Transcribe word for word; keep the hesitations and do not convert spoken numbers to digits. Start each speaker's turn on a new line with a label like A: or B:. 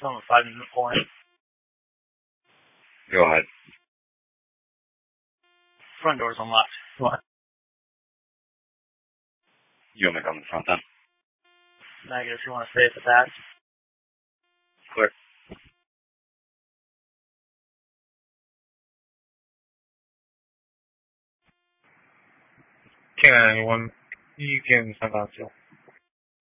A: on the five minute point.
B: Go ahead.
A: Front door's unlocked. What?
B: You want me to come in front then?
A: Negative, if you want to stay at the back.
B: Clear.
C: Can anyone, you can send out to